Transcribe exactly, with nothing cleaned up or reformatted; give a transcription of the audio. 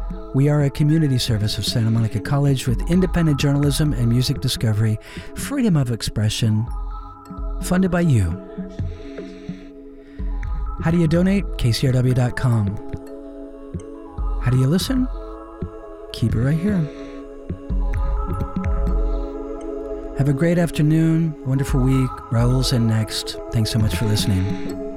We are a community service of Santa Monica College with independent journalism and music discovery, freedom of expression, funded by you. How do you donate? K C R W dot com. How do you listen? Keep it right here. Have a great afternoon, wonderful week. Raul's in next. Thanks so much for listening.